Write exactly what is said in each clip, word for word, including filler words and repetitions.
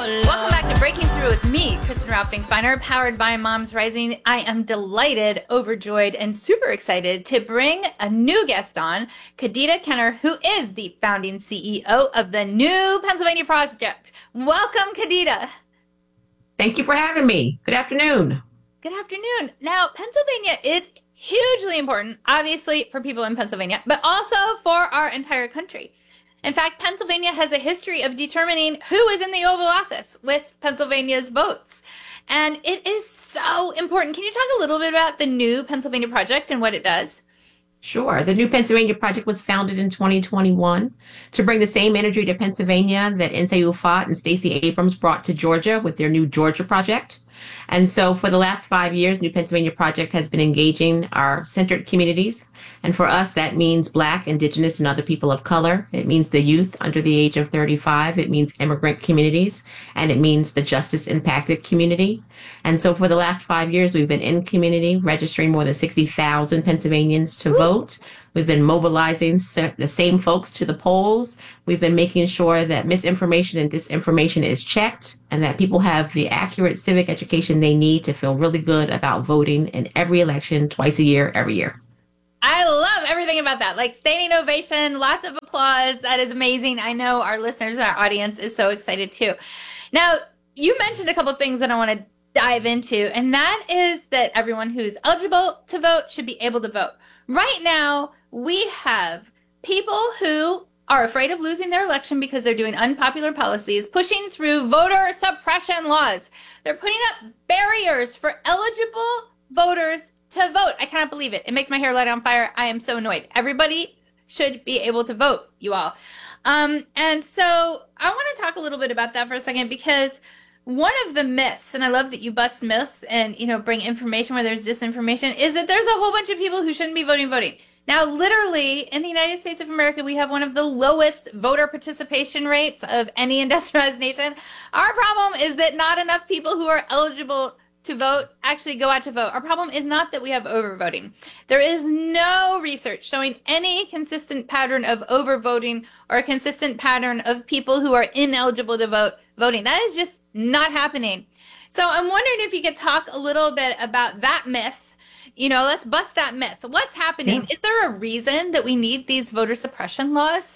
Welcome back to Breaking Through with me, Kristen Ralph Finkbeiner, powered by Moms Rising. I am delighted, overjoyed, and super excited to bring a new guest on, Kadita Kenner, who is the founding C E O of the New Pennsylvania Project. Welcome, Kadita. Thank you for having me. Good afternoon. Good afternoon. Now, Pennsylvania is hugely important, obviously, for people in Pennsylvania, but also for our entire country. In fact, Pennsylvania has a history of determining who is in the Oval Office with Pennsylvania's votes. And it is so important. Can you talk a little bit about the New Pennsylvania Project and what it does? Sure. The New Pennsylvania Project was founded in twenty twenty-one to bring the same energy to Pennsylvania that Nsé Ufot and Stacey Abrams brought to Georgia with their New Georgia Project. And so for the last five years, New Pennsylvania Project has been engaging our centered communities. And for us, that means Black, Indigenous, and other people of color. It means the youth under the age of thirty-five. It means immigrant communities. And it means the justice impacted community. And so for the last five years, we've been in community, registering more than sixty thousand Pennsylvanians to vote. We've been mobilizing the same folks to the polls. We've been making sure that misinformation and disinformation is checked and that people have the accurate civic education they need to feel really good about voting in every election twice a year, every year. I love everything about that. Like standing ovation, lots of applause. That is amazing. I know our listeners and our audience is so excited too. Now, you mentioned a couple of things that I want to dive into, and that is that everyone who's eligible to vote should be able to vote. Right now, we have people who are afraid of losing their election because they're doing unpopular policies, pushing through voter suppression laws. They're putting up barriers for eligible voters to vote. I cannot believe it. It makes my hair light on fire. I am so annoyed. Everybody should be able to vote, you all. Um, and so I want to talk a little bit about that for a second, because one of the myths, and I love that you bust myths and, you know, bring information where there's disinformation, is that there's a whole bunch of people who shouldn't be voting voting. Now, literally, in the United States of America, we have one of the lowest voter participation rates of any industrialized nation. Our problem is that not enough people who are eligible to vote actually go out to vote. Our problem is not that we have overvoting. There is no research showing any consistent pattern of overvoting or a consistent pattern of people who are ineligible to vote voting. That is just not happening. So I'm wondering if you could talk a little bit about that myth. You know, let's bust that myth. What's happening? Yeah. Is there a reason that we need these voter suppression laws?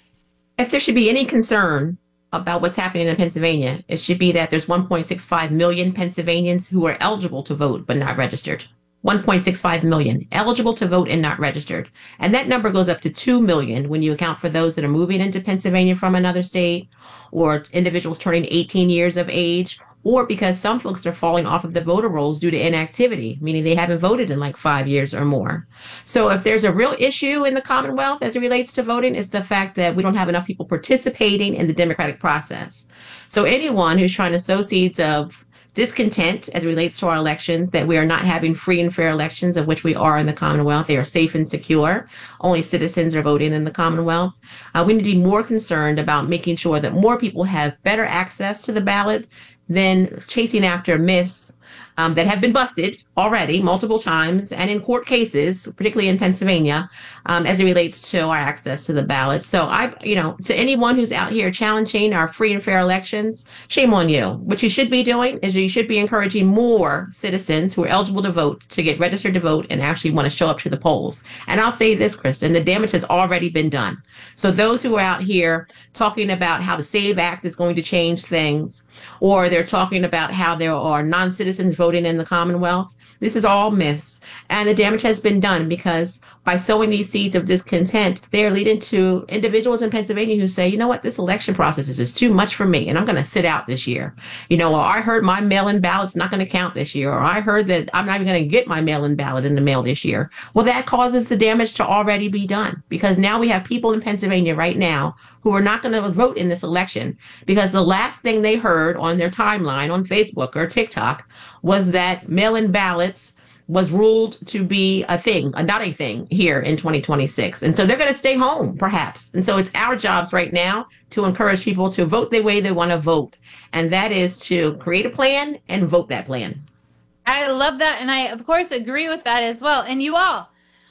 If there should be any concern about what's happening in Pennsylvania, it should be that there's one point six five million Pennsylvanians who are eligible to vote but not registered. one point six five million eligible to vote and not registered. And that number goes up to two million when you account for those that are moving into Pennsylvania from another state, or individuals turning eighteen years of age, or because some folks are falling off of the voter rolls due to inactivity, meaning they haven't voted in like five years or more. So if there's a real issue in the Commonwealth as it relates to voting, it's the fact that we don't have enough people participating in the democratic process. So anyone who's trying to sow seeds of discontent as it relates to our elections, that we are not having free and fair elections, of which we are in the Commonwealth, they are safe and secure, only citizens are voting in the Commonwealth. Uh, we need to be more concerned about making sure that more people have better access to the ballot than chasing after myths um, that have been busted already multiple times and in court cases, particularly in Pennsylvania, um, as it relates to our access to the ballot. So I, you know, to anyone who's out here challenging our free and fair elections, shame on you. What you should be doing is you should be encouraging more citizens who are eligible to vote to get registered to vote and actually want to show up to the polls. And I'll say this, Kristen, the damage has already been done. So those who are out here talking about how the SAVE Act is going to change things, or they're talking about how there are non-citizens voting in the Commonwealth, this is all myths. And the damage has been done because by sowing these seeds of discontent, they're leading to individuals in Pennsylvania who say, you know what, this election process is just too much for me, and I'm going to sit out this year. You know, or I heard my mail-in ballot's not going to count this year, or I heard that I'm not even going to get my mail-in ballot in the mail this year. Well, that causes the damage to already be done, because now we have people in Pennsylvania right now who are not going to vote in this election because the last thing they heard on their timeline on Facebook or TikTok was that mail-in ballots was ruled to be a thing, a not a thing here in twenty twenty-six. And so they're going to stay home, perhaps. And so it's our jobs right now to encourage people to vote the way they want to vote. And that is to create a plan and vote that plan. I love that. And I, of course, agree with that as well. And you all,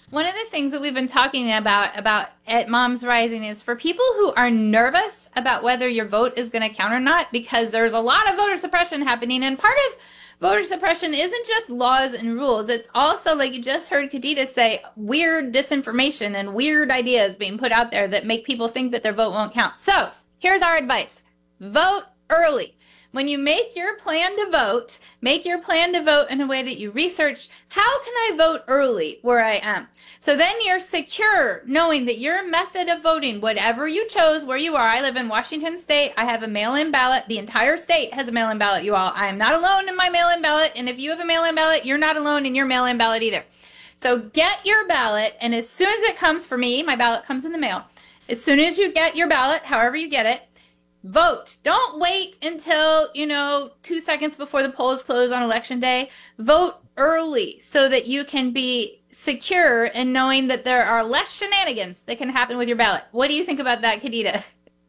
One of the things that we've been talking about about at Moms Rising is for people who are nervous about whether your vote is going to count or not, because there's a lot of voter suppression happening. And part of voter suppression isn't just laws and rules. It's also, like you just heard Khadijah say, weird disinformation and weird ideas being put out there that make people think that their vote won't count. So here's our advice. Vote early. When you make your plan to vote, make your plan to vote in a way that you research, how can I vote early where I am? So then you're secure knowing that your method of voting, whatever you chose where you are, I live in Washington State, I have a mail-in ballot. The entire state has a mail-in ballot, you all. I am not alone in my mail-in ballot, and if you have a mail-in ballot, you're not alone in your mail-in ballot either. So get your ballot, and as soon as it comes for me, my ballot comes in the mail. As soon as you get your ballot, however you get it, vote. Don't wait until, you know, two seconds before the polls close on election day. Vote early so that you can be secure in knowing that there are less shenanigans that can happen with your ballot. What do you think about that, Khadijah?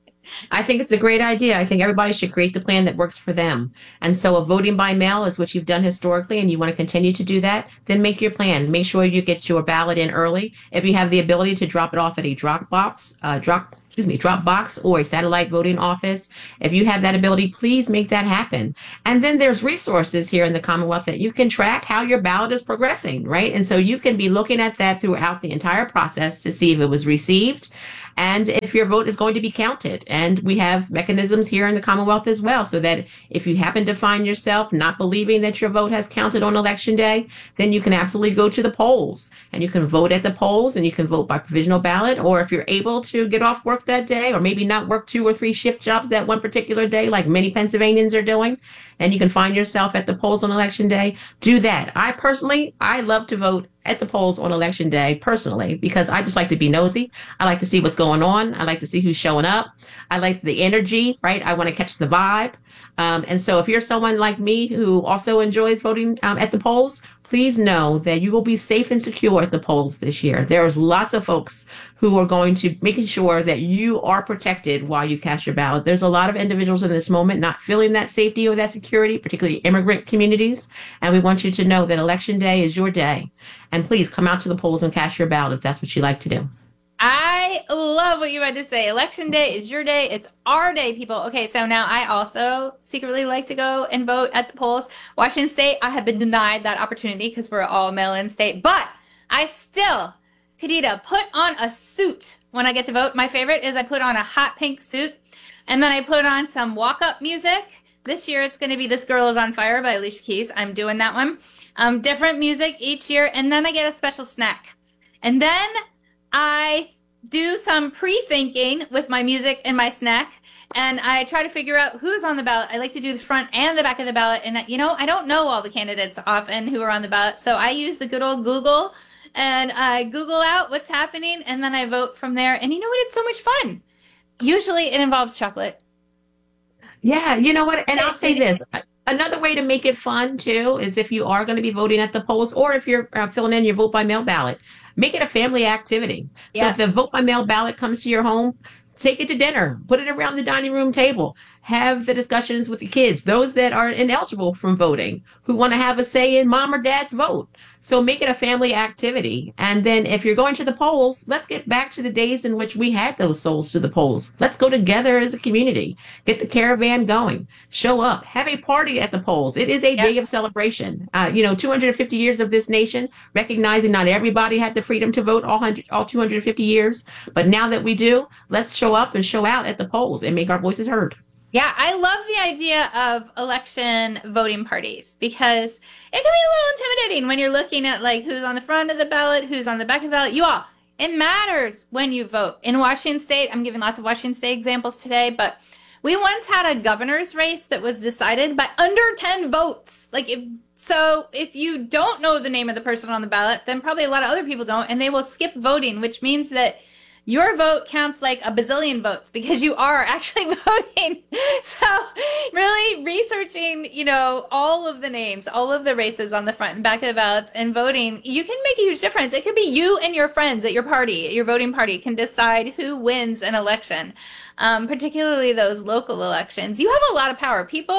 I think it's a great idea. I think everybody should create the plan that works for them. And so if voting by mail is what you've done historically and you want to continue to do that, then make your plan. Make sure you get your ballot in early. If you have the ability to drop it off at a drop box, uh, drop excuse me, drop box or a satellite voting office. If you have that ability, please make that happen. And then there's resources here in the Commonwealth that you can track how your ballot is progressing, right? And so you can be looking at that throughout the entire process to see if it was received and if your vote is going to be counted. And we have mechanisms here in the Commonwealth as well, so that if you happen to find yourself not believing that your vote has counted on election day, then you can absolutely go to the polls and you can vote at the polls and you can vote by provisional ballot. Or if you're able to get off work that day, or maybe not work two or three shift jobs that one particular day, like many Pennsylvanians are doing, and you can find yourself at the polls on election day, do that. I personally, I love to vote at the polls on election day personally, because I just like to be nosy. I like to see what's going on. I like to see who's showing up. I like the energy, right? I want to catch the vibe. Um, and so if you're someone like me who also enjoys voting um, at the polls, please know that you will be safe and secure at the polls this year. There's lots of folks who are going to making sure that you are protected while you cast your ballot. There's a lot of individuals in this moment not feeling that safety or that security, particularly immigrant communities. And we want you to know that election day is your day. And please come out to the polls and cast your ballot if that's what you like to do. I love what you had to say. Election day is your day. It's our day, people. Okay, so now I also secretly like to go and vote at the polls. Washington State, I have been denied that opportunity because we're all mail-in state. But I still, Khadijah, put on a suit when I get to vote. My favorite is I put on a hot pink suit, and then I put on some walk-up music. This year it's going to be This Girl Is on Fire by Alicia Keys. I'm doing that one. Um, different music each year, and then I get a special snack. And then I do some pre-thinking with my music and my snack, and I try to figure out who's on the ballot. I like to do the front and the back of the ballot, and you know, I don't know all the candidates often who are on the ballot, so I use the good old Google, and I Google out what's happening, and then I vote from there. And you know what? It's so much fun. Usually it involves chocolate. Yeah, you know what? And I'll say this. Another way to make it fun, too, is if you are going to be voting at the polls, or if you're uh, filling in your vote by mail ballot, make it a family activity. So Yeah. if the vote by mail ballot comes to your home, take it to dinner, put it around the dining room table, have the discussions with the kids, those that are ineligible from voting, who want to have a say in mom or dad's vote. So make it a family activity. And then if you're going to the polls, let's get back to the days in which we had those souls to the polls. Let's go together as a community, get the caravan going, show up, have a party at the polls. It is a Yep. day of celebration. Uh, you know, two hundred fifty years of this nation, recognizing not everybody had the freedom to vote all, one hundred, all two hundred fifty years. But now that we do, let's show up and show out at the polls and make our voices heard. Yeah, I love the idea of election voting parties because it can be a little intimidating when you're looking at like who's on the front of the ballot, who's on the back of the ballot. You all, it matters when you vote. In Washington State, I'm giving lots of Washington State examples today, but we once had a governor's race that was decided by under ten votes. Like if so, if you don't know the name of the person on the ballot, then probably a lot of other people don't, and they will skip voting, which means that your vote counts like a bazillion votes because you are actually voting. So really researching, you know, all of the names, all of the races on the front and back of the ballots and voting, you can make a huge difference. It could be you and your friends at your party, your voting party can decide who wins an election, um, particularly those local elections. You have a lot of power. People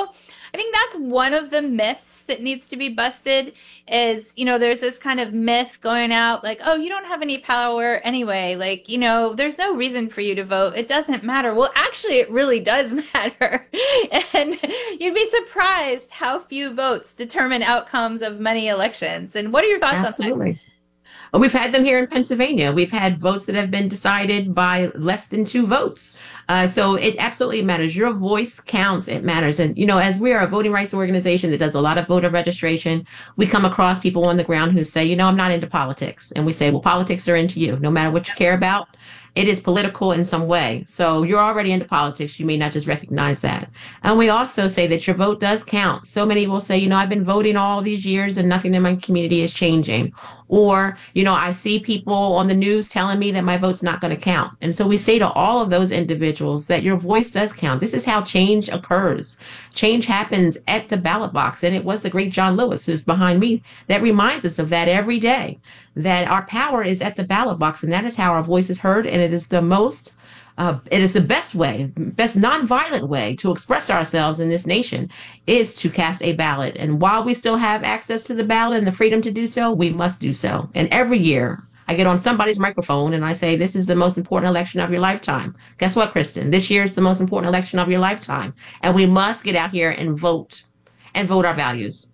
I think that's one of the myths that needs to be busted is, you know, there's this kind of myth going out like, oh, you don't have any power anyway. Like, you know, there's no reason for you to vote. It doesn't matter. Well, actually, it really does matter. And you'd be surprised how few votes determine outcomes of many elections. And what are your thoughts Absolutely. on that? We've had them here in Pennsylvania. We've had votes that have been decided by less than two votes. Uh, so it absolutely matters. Your voice counts. It matters. And, you know, as we are a voting rights organization that does a lot of voter registration, we come across people on the ground who say, you know, I'm not into politics. And we say, well, politics are into you. No matter what you care about, it is political in some way. So you're already into politics. You may not just recognize that. And we also say that your vote does count. So many will say, you know, I've been voting all these years and nothing in my community is changing. Or, you know, I see people on the news telling me that my vote's not going to count. And so we say to all of those individuals that your voice does count. This is how change occurs. Change happens at the ballot box. And it was the great John Lewis, who's behind me, that reminds us of that every day, that our power is at the ballot box. And that is how our voice is heard. And it is the most Uh, it is the best way, best nonviolent way to express ourselves in this nation is to cast a ballot. And while we still have access to the ballot and the freedom to do so, we must do so. And every year I get on somebody's microphone and I say, this is the most important election of your lifetime. Guess what, Kristen? This year is the most important election of your lifetime. And we must get out here and vote and vote our values.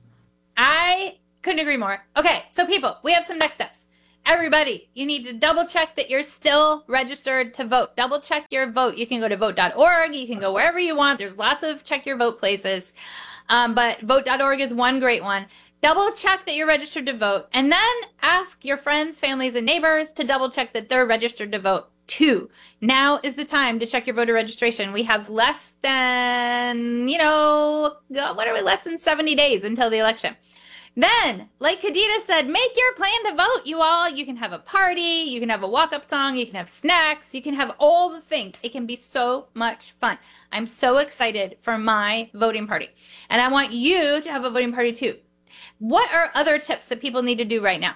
I couldn't agree more. Okay, so people, we have some next steps. Everybody, you need to double check that you're still registered to vote. Double check your vote. You can go to vote dot org. You can go wherever you want. There's lots of check your vote places. Um, but vote dot org is one great one. Double check that you're registered to vote. And then ask your friends, families, and neighbors to double check that they're registered to vote too. Now is the time to check your voter registration. We have less than, you know, what are we, less than seventy days until the election. Then, like Kadita said, make your plan to vote, you all. You can have a party, you can have a walk-up song, you can have snacks, you can have all the things. It can be so much fun. I'm so excited for my voting party. And I want you to have a voting party too. What are other tips that people need to do right now?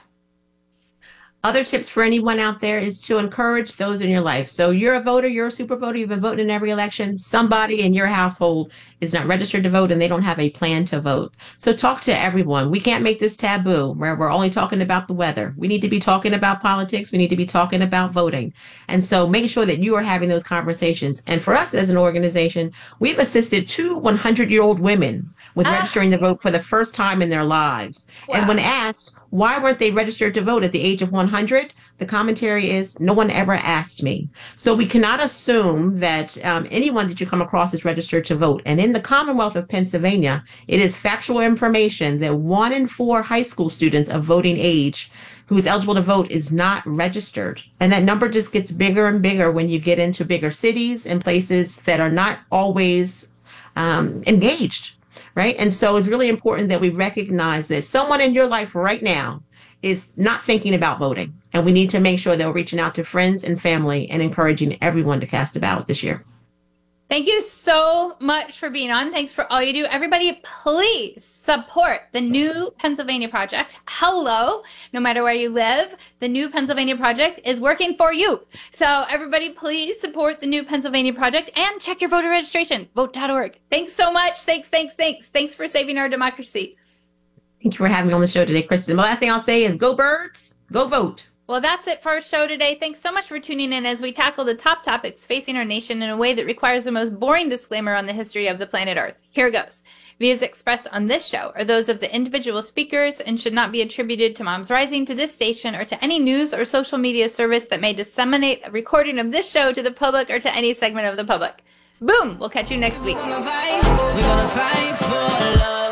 Other tips for anyone out there is to encourage those in your life. So you're a voter, you're a super voter, you've been voting in every election. Somebody in your household is not registered to vote and they don't have a plan to vote. So talk to everyone. We can't make this taboo where we're only talking about the weather. We need to be talking about politics. We need to be talking about voting. And so make sure that you are having those conversations. And for us as an organization, we've assisted two hundred-year-old women with ah. registering to vote for the first time in their lives. Wow. And when asked, why weren't they registered to vote at the age of one hundred? The commentary is, no one ever asked me. So we cannot assume that um, anyone that you come across is registered to vote. And in the Commonwealth of Pennsylvania, it is factual information that one in four high school students of voting age who is eligible to vote is not registered. And that number just gets bigger and bigger when you get into bigger cities and places that are not always um, engaged. Right. And so it's really important that we recognize that someone in your life right now is not thinking about voting. And we need to make sure that we're reaching out to friends and family and encouraging everyone to cast a ballot this year. Thank you so much for being on. Thanks for all you do. Everybody, please support the New Pennsylvania Project. Hello, no matter where you live, the New Pennsylvania Project is working for you. So everybody, please support the New Pennsylvania Project and check your voter registration, vote dot org. Thanks so much. Thanks, thanks, thanks. Thanks for saving our democracy. Thank you for having me on the show today, Kristen. The last thing I'll say is go birds, go vote. Well, that's it for our show today. Thanks so much for tuning in as we tackle the top topics facing our nation in a way that requires the most boring disclaimer on the history of the planet Earth. Here goes. Views expressed on this show are those of the individual speakers and should not be attributed to Moms Rising, to this station, or to any news or social media service that may disseminate a recording of this show to the public or to any segment of the public. Boom! We'll catch you next week. We're gonna fight for love.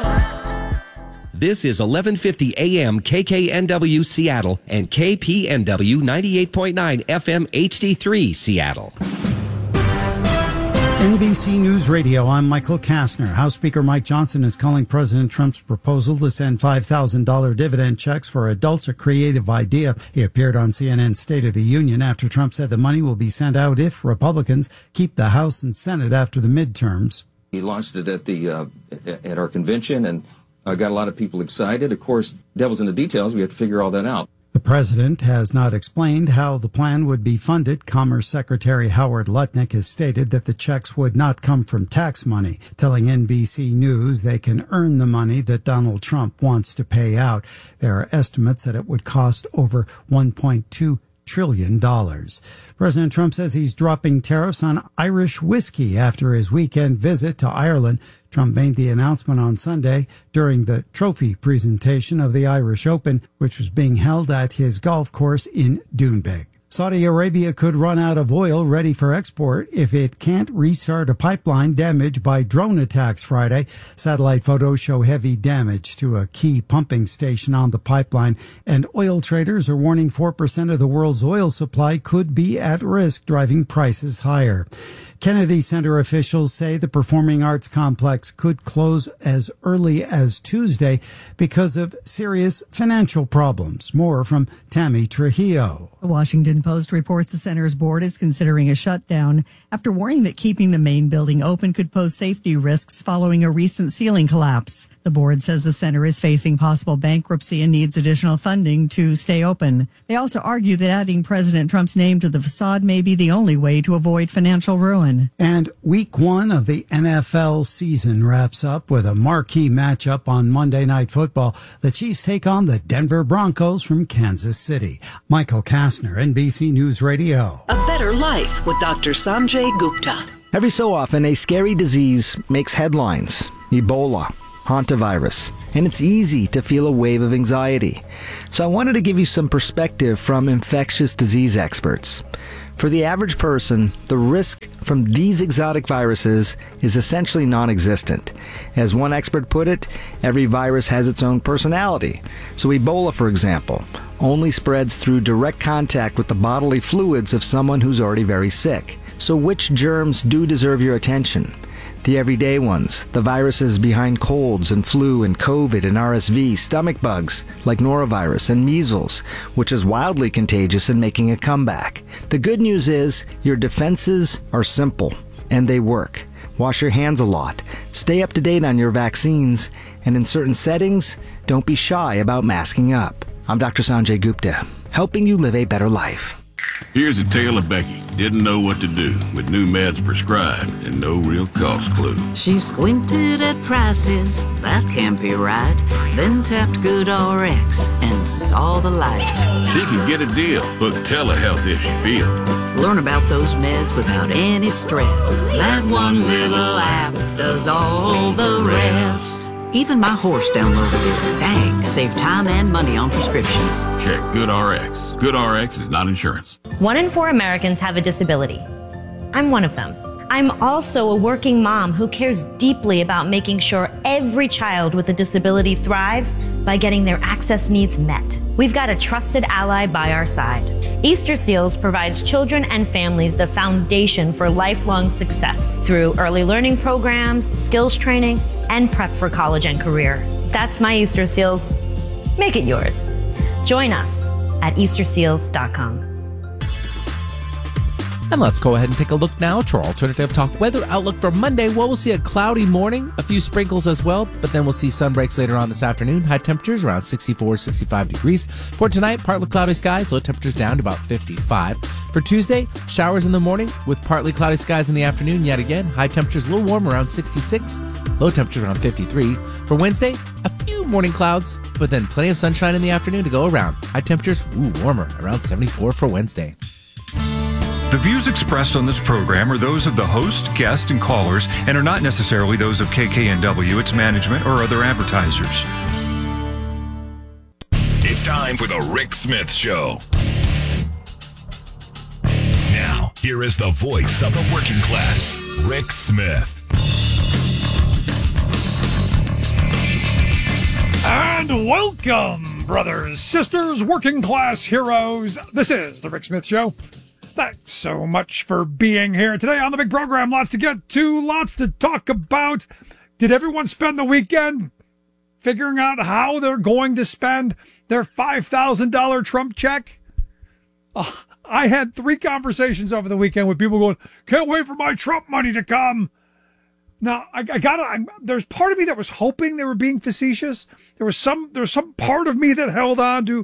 This is eleven fifty A M K K N W Seattle and K P N W ninety-eight point nine F M H D three Seattle. N B C News Radio, I'm Michael Kastner. House Speaker Mike Johnson is calling President Trump's proposal to send five thousand dollars dividend checks for adults a creative idea. He appeared on C N N's State of the Union after Trump said the money will be sent out if Republicans keep the House and Senate after the midterms. He launched it at the uh, at our convention and uh, got a lot of people excited. Of course, devil's in the details. We have to figure all that out. The president has not explained how the plan would be funded. Commerce Secretary Howard Lutnick has stated that the checks would not come from tax money, telling N B C News they can earn the money that Donald Trump wants to pay out. There are estimates that it would cost over one point two trillion dollars. President Trump says he's dropping tariffs on Irish whiskey after his weekend visit to Ireland. Trump made the announcement on Sunday during the trophy presentation of the Irish Open, which was being held at his golf course in Doonbeg. Saudi Arabia could run out of oil ready for export if it can't restart a pipeline damaged by drone attacks Friday. Satellite photos show heavy damage to a key pumping station on the pipeline, and oil traders are warning four percent of the world's oil supply could be at risk, driving prices higher. Kennedy Center officials say the Performing Arts Complex could close as early as Tuesday because of serious financial problems. More from Tammy Trujillo. The Washington Post reports the center's board is considering a shutdown after warning that keeping the main building open could pose safety risks following a recent ceiling collapse. The board says the center is facing possible bankruptcy and needs additional funding to stay open. They also argue that adding President Trump's name to the facade may be the only way to avoid financial ruin. And week one of the N F L season wraps up with a marquee matchup on Monday Night Football. The Chiefs take on the Denver Broncos from Kansas City. Michael Kastner, N B C News Radio. A better life with Doctor Sanjay Gupta. Every so often, a scary disease makes headlines. Ebola, hantavirus, and it's easy to feel a wave of anxiety. So I wanted to give you some perspective from infectious disease experts. For the average person, the risk from these exotic viruses is essentially non-existent. As one expert put it, every virus has its own personality. So Ebola, for example, only spreads through direct contact with the bodily fluids of someone who's already very sick. So which germs do deserve your attention? The everyday ones, the viruses behind colds and flu and COVID and R S V, stomach bugs like norovirus and measles, which is wildly contagious and making a comeback. The good news is your defenses are simple and they work. Wash your hands a lot, stay up to date on your vaccines, and in certain settings, don't be shy about masking up. I'm Doctor Sanjay Gupta, helping you live a better life. Here's a tale of Becky. Didn't know what to do with new meds prescribed and no real cost clue. She squinted at prices, that can't be right. Then tapped GoodRx and saw the light. She can get a deal, book telehealth if she feels. Learn about those meds without any stress. That one little app does all the rest. Even my horse downloaded it. Dang, save time and money on prescriptions. Check GoodRx. GoodRx is not insurance. One in four Americans have a disability. I'm one of them. I'm also a working mom who cares deeply about making sure every child with a disability thrives by getting their access needs met. We've got a trusted ally by our side. Easter Seals provides children and families the foundation for lifelong success through early learning programs, skills training, and prep for college and career. That's my Easter Seals. Make it yours. Join us at Easter Seals dot com. And let's go ahead and take a look now to our Alternative Talk weather outlook for Monday. Well, we'll see a cloudy morning, a few sprinkles as well, but then we'll see sun breaks later on this afternoon. High temperatures around sixty-four, sixty-five degrees. For tonight, partly cloudy skies, low temperatures down to about fifty-five. For Tuesday, showers in the morning with partly cloudy skies in the afternoon yet again. High temperatures a little warm around sixty-six, low temperatures around fifty-three. For Wednesday, a few morning clouds, but then plenty of sunshine in the afternoon to go around. High temperatures, ooh, warmer, around seventy-four for Wednesday. The views expressed on this program are those of the host, guest, and callers and are not necessarily those of K K N W, its management, or other advertisers. It's time for the Rick Smith Show. Now, here is the voice of the working class, Rick Smith. And welcome, brothers, sisters, working class heroes. This is the Rick Smith Show. Thanks so much for being here today on the big program. Lots to get to, lots to talk about. Did everyone spend the weekend figuring out how they're going to spend their five thousand dollars Trump check? Uh, I had three conversations over the weekend with people going, can't wait for my Trump money to come. Now, I, I gotta, I'm, there's part of me that was hoping they were being facetious. There was some, there's some part of me that held on to,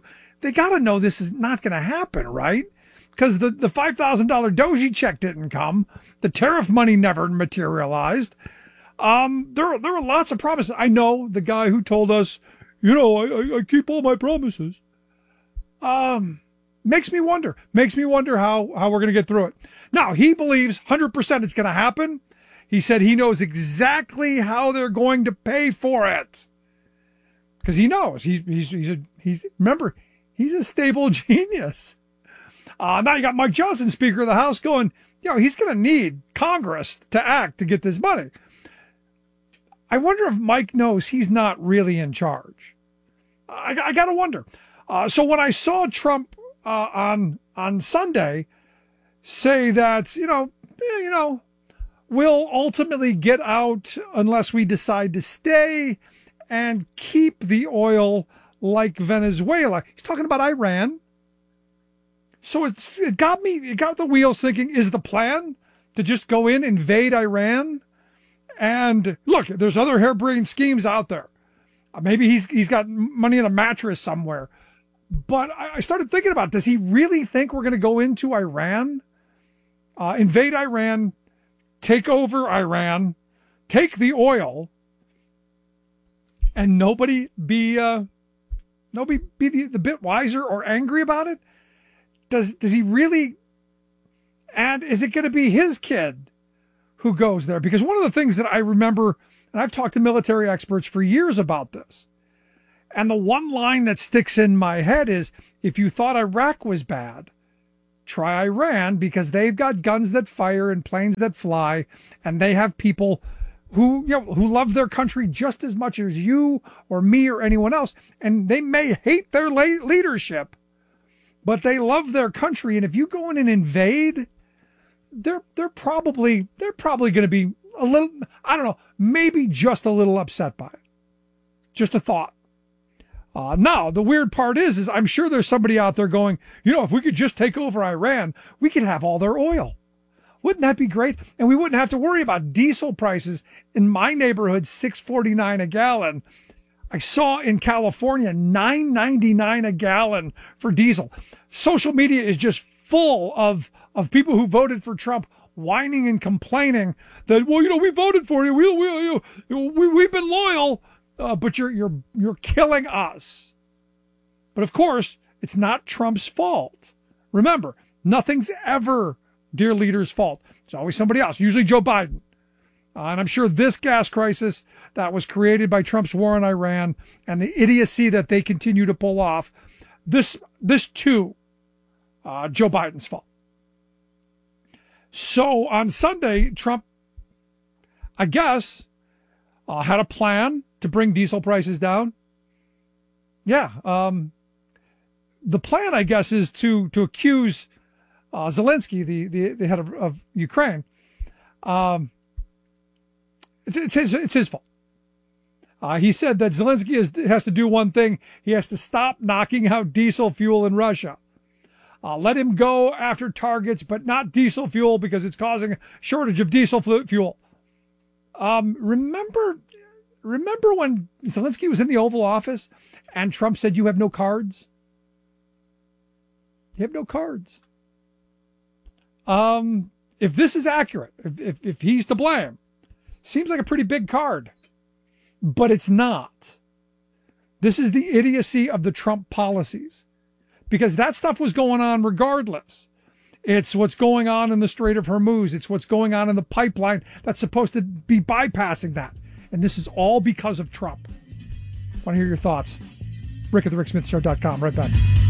they got to know this is not going to happen, right? Because the, the five thousand dollars Doji check didn't come. The tariff money never materialized. Um, there, there were lots of promises. I know the guy who told us, you know, I, I keep all my promises. Um, makes me wonder. Makes me wonder how, how we're going to get through it. Now, he believes one hundred percent it's going to happen. He said he knows exactly how they're going to pay for it. Because he knows. He's, he's, he's, a, he's, remember, he's a stable genius. Uh, now you got Mike Johnson, Speaker of the House, going, you know, he's going to need Congress to act to get this money. I wonder if Mike knows he's not really in charge. I, I got to wonder. Uh, so when I saw Trump uh, on on Sunday say that, you know, eh, you know, we'll ultimately get out unless we decide to stay and keep the oil like Venezuela. He's talking about Iran. So it's, it got me, it got the wheels thinking, is the plan to just go in, invade Iran? And look, there's other harebrained schemes out there. Uh, maybe he's he's got money in a mattress somewhere. But I, I started thinking about, does he really think we're going to go into Iran, uh, invade Iran, take over Iran, take the oil, and nobody be uh, nobody be the, the bit wiser or angry about it? Does does he really? And is it going to be his kid who goes there? Because one of the things that I remember, and I've talked to military experts for years about this, and the one line that sticks in my head is, if you thought Iraq was bad, try Iran, because they've got guns that fire and planes that fly, and they have people who, you know, who love their country just as much as you or me or anyone else, and they may hate their la- leadership, but they love their country. And if you go in and invade, they're they're probably they're probably going to be a little, I don't know, maybe just a little upset by it. Just a thought. Uh, now, the weird part is, is I'm sure there's somebody out there going, you know, if we could just take over Iran, we could have all their oil. Wouldn't that be great? And we wouldn't have to worry about diesel prices. In my neighborhood, six forty-nine a gallon. I saw in California, nine ninety-nine a gallon for diesel. Social media is just full of, of people who voted for Trump whining and complaining that, well, you know, we voted for you. We, we, you know, we, we've been loyal, uh, but you're, you're, you're killing us. But of course, it's not Trump's fault. Remember, nothing's ever dear leader's fault. It's always somebody else, usually Joe Biden. Uh, and I'm sure this gas crisis that was created by Trump's war on Iran and the idiocy that they continue to pull off, this, this too, uh, Joe Biden's fault. So on Sunday, Trump, I guess, uh, had a plan to bring diesel prices down. Yeah. Um, the plan, I guess, is to, to accuse uh, Zelensky, the, the, the head of, of Ukraine. Um, It's, it's his, it's his fault. Uh, he said that Zelensky is, has to do one thing. He has to stop knocking out diesel fuel in Russia. Uh, let him go after targets, but not diesel fuel, because it's causing a shortage of diesel fuel. Um, remember, remember when Zelensky was in the Oval Office and Trump said, you have no cards? You have no cards. Um, if this is accurate, if, if, if he's to blame, seems like a pretty big card, but it's not. This is the idiocy of the Trump policies, because that stuff was going on regardless. It's what's going on in the Strait of Hormuz. It's what's going on in the pipeline that's supposed to be bypassing that. And this is all because of Trump. Want to hear your thoughts? Rick at the Rick Smith Show dot com. Right back.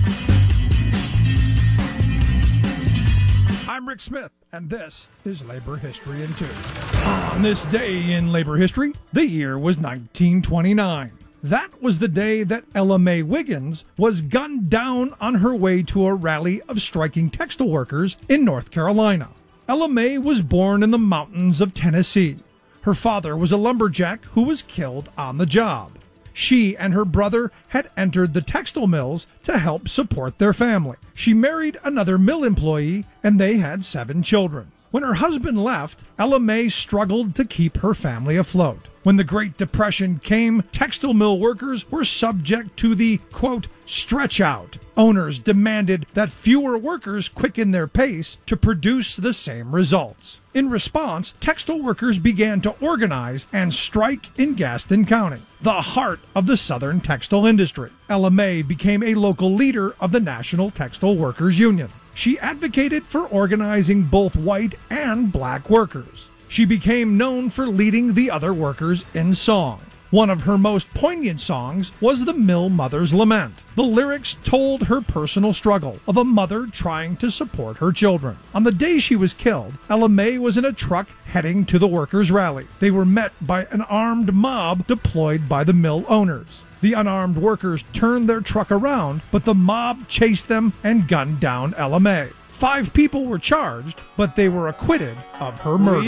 I'm Rick Smith, and this is Labor History in Two. On this day in labor history, the year was nineteen twenty-nine. That was the day that Ella Mae Wiggins was gunned down on her way to a rally of striking textile workers in North Carolina. Ella Mae was born in the mountains of Tennessee. Her father was a lumberjack who was killed on the job. She and her brother had entered the textile mills to help support their family. She married another mill employee, and they had seven children. When her husband left, Ella May struggled to keep her family afloat. When the Great Depression came, textile mill workers were subject to the, quote, stretch out. Owners demanded that fewer workers quicken their pace to produce the same results. In response, textile workers began to organize and strike in Gaston County, the heart of the southern textile industry. Ella May became a local leader of the National Textile Workers Union. She advocated for organizing both white and black workers. She became known for leading the other workers in song. One of her most poignant songs was the Mill Mother's Lament. The lyrics told her personal struggle of a mother trying to support her children. On the day she was killed, Ella May was in a truck heading to the workers' rally. They were met by an armed mob deployed by the mill owners. The unarmed workers turned their truck around, but the mob chased them and gunned down Ella May. Five people were charged, but they were acquitted of her murder.